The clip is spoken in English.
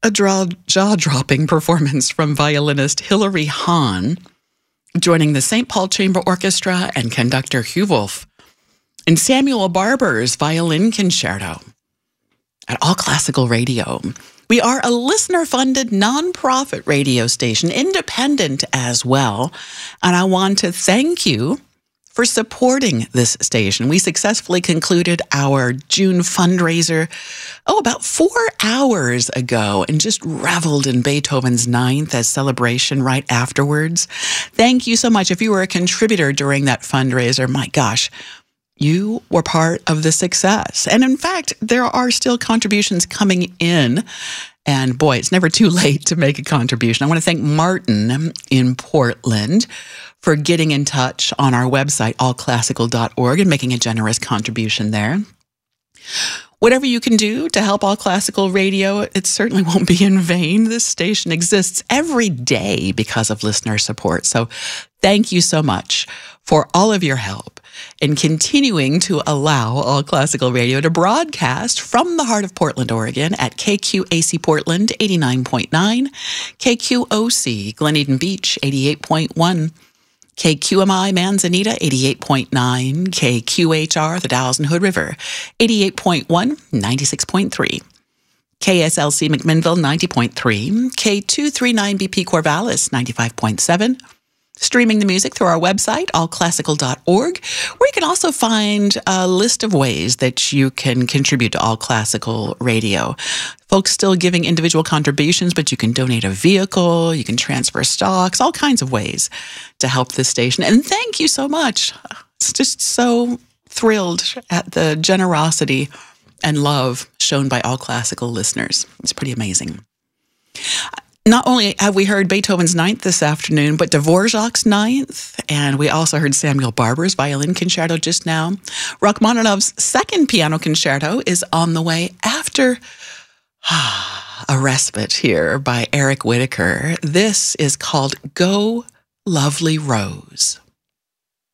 a jaw-dropping performance from violinist Hilary Hahn, joining the St. Paul Chamber Orchestra and conductor Hugh Wolf in Samuel Barber's Violin Concerto at All Classical Radio. We are a listener-funded nonprofit radio station, independent as well, and I want to thank you for supporting this station. We successfully concluded our June fundraiser, about 4 hours ago, and just reveled in Beethoven's Ninth as celebration right afterwards. Thank you so much. If you were a contributor during that fundraiser, my gosh, you were part of the success. And in fact, there are still contributions coming in. And boy, it's never too late to make a contribution. I want to thank Martin in Portland for getting in touch on our website, allclassical.org, and making a generous contribution there. Whatever you can do to help All Classical Radio, it certainly won't be in vain. This station exists every day because of listener support. So thank you so much for all of your help in continuing to allow All Classical Radio to broadcast from the heart of Portland, Oregon at KQAC Portland 89.9, KQOC Glen Eden Beach 88.1, KQMI Manzanita 88.9, KQHR the Dalles and Hood River 88.1, 96.3. KSLC McMinnville 90.3, K239BP Corvallis 95.7, streaming the music through our website, allclassical.org, where you can also find a list of ways that you can contribute to All Classical Radio. Folks still giving individual contributions, but you can donate a vehicle, you can transfer stocks, all kinds of ways to help this station. And thank you so much. It's just so thrilled at the generosity and love shown by All Classical listeners. It's pretty amazing. Not only have we heard Beethoven's Ninth this afternoon, but Dvorak's Ninth, and we also heard Samuel Barber's Violin Concerto just now. Rachmaninoff's Second Piano Concerto is on the way after a respite here by Eric Whitacre. This is called Go, Lovely Rose.